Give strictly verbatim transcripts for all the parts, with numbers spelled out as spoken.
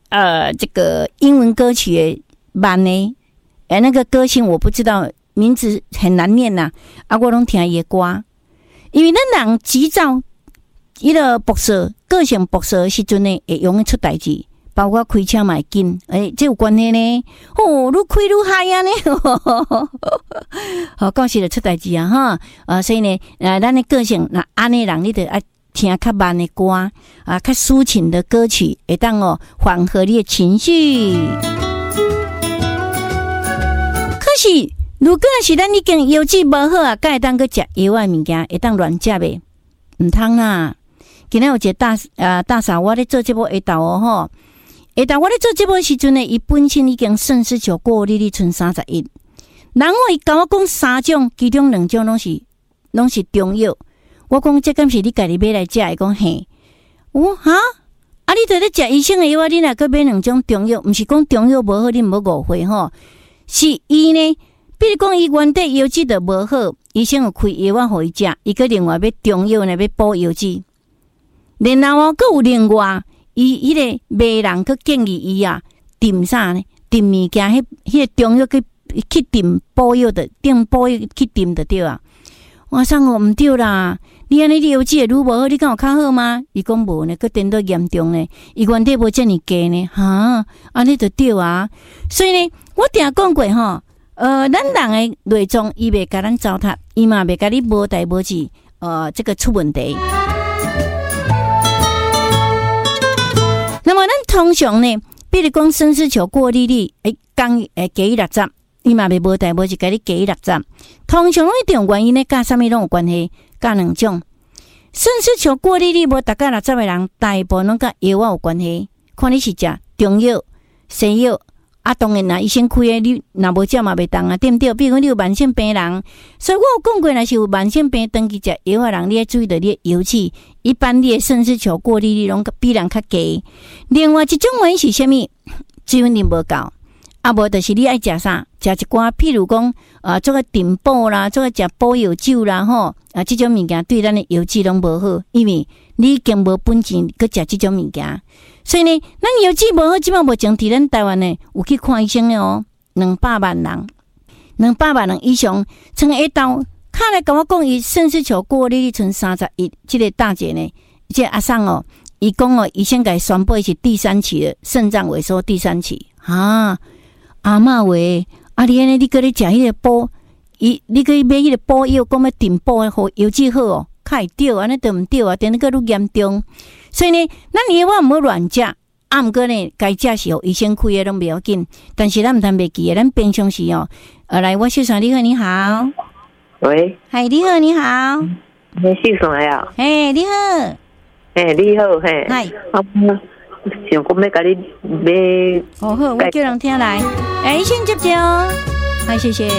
呃这个英文歌曲的版呢，哎那个歌星我不知道名字很难念呐、啊，啊我拢听伊的歌，因为咱人急躁，伊个博士个性博士的时阵呢，会容易出代志。包括开车嘛会紧，诶、欸，这有关系呢。哦，愈开愈嗨啊呢，好，到时就出代志啊哈。啊，所以呢，呃，咱的个性那安尼人，你得爱听较慢的歌啊，较抒情的歌曲，会当哦缓和你的情绪。可是，如果是咱已经腰子无好啊，该当去食药的物件，会当乱食呗，唔通啦。今日有一个大啊大嫂，我咧做这部下昼哦吼。下昼我咧做这部时阵呢，伊本身已经肾丝球过滤率剩三十一。然后伊甲我讲三种，其中两种拢是拢是中药。我讲这敢是你家己买来食？伊讲嘿，我哈啊，你在咧食医生的药，你若搁买两种中药，毋是讲中药无好，你毋好误会吼。是伊呢，比如讲伊原底药剂就无好，医生有开药啊，互伊食，伊搁另外要中药呢，要补药剂。然后搁有另外。伊迄个卖人去建议伊啊，炖啥呢？炖物件，迄迄个中药去去炖补药的，炖补药去炖就对啊。我说我毋对啦，你安尼你药剂会愈无好，你敢有较好吗？伊讲无呢，佮颠倒严重呢。伊原底无遮尔低呢，哈，安尼就对啊。所以呢，我定讲过吼，呃，咱人的内脏伊袂甲咱糟蹋，伊嘛袂甲你无代无志，呃，这个出问题。那么，咱通常呢，比如讲肾丝球过滤率，诶，讲诶，加伊六十，伊嘛袂无代无志，甲你加伊六十。通常拢一定原因呢，甲啥物拢有关系，甲两种。肾丝球过滤率无达到六十的人，大部分拢甲药物有关系。看你是食中药、西药，啊，当然啦，医生开的你若无食嘛袂当啊，对毋对？比如讲你有慢性病人，所以我有讲过，若是有慢性病登记食药的人，你要注意到你的油脂。一般你的肾丝球过滤率拢比人较低。另外一种原因是啥物？水分量无够，啊无就是你爱食啥，食一寡，譬如讲啊，做个炖补啦，做个食补药酒啦，吼啊，这种物件对咱的油脂拢无好，因为你已经无本钱去食这种物件，所以呢，咱油脂无好，即摆目前伫咱台湾呢有去看医生的哦，两百万人，两百万人以上，从下昼。看来跟我讲，伊肾丝球过滤率剩三十一，这个大姐呢，这个阿桑哦，伊讲哦，医生甲伊宣布伊是第三期的肾脏萎缩第三期啊，阿嬷喂，啊你安尼你搁咧食迄个补，伊你搁买迄个补药，讲要炖补的，好油脂好哦，较会对，安尼都毋对啊，等于搁愈严重。所以呢，咱药我毋好乱食，啊毋过呢，该食是互医生开的拢袂要紧，但是咱毋通袂记的，咱平常时哦，呃，来，我秀嫂你好，你好。 喂， 嗨，你好，你好， 你姓啥呀？ 嘿，你好， 嘿，你好，嘿， 嗨， 啊，想讲要甲你买， 哦好，我叫人听来，哎，先接接哦，好，谢谢。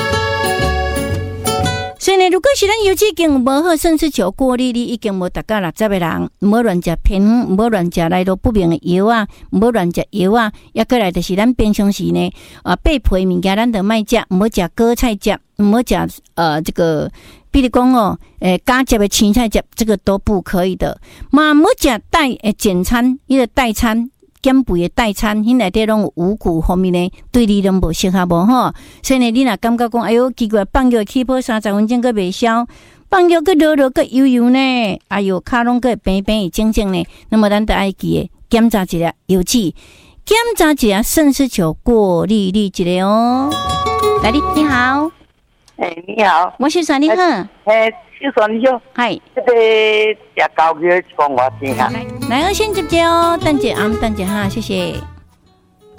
所以呢，如果是咱油脂已经无好，肾丝球过滤率已经无达到六十的人，唔好乱食偏方，唔好乱食来路不明的药啊，唔好乱食药啊。抑过来就是咱平常时呢，啊，白皮物件咱就莫食，唔好食果菜汁，唔好食呃这个，比如讲哦，诶，加汁的青菜汁，这个都不可以的。嘛，唔好食代诶简餐，伊个代餐。减肥的代餐，迄内底拢有五谷方面呢，对你拢无适合无吼。所以呢，你若感觉讲，哎哟，奇怪，放药起泡三十分钟佫袂消，放药佫热热佫油油呢，哎哟，骹拢佫平平整整呢。那么咱得爱记诶，检查一下油脂，检查一下肾丝球过滤率一个哦。来，你你好， 哎、欸，你好， 我是啥你好， 哎，秀嫂你好， 嗨， 这个食高月讲我听下， 来，我先接接哦，等者啊，等者哈，谢谢。